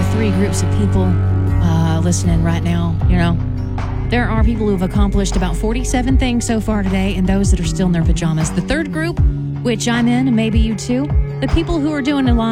three groups of people listening right now. There are people who have accomplished about 47 things so far today, and those that are still in their pajamas. The third group, which I'm in, and maybe you too, the people who are doing a lot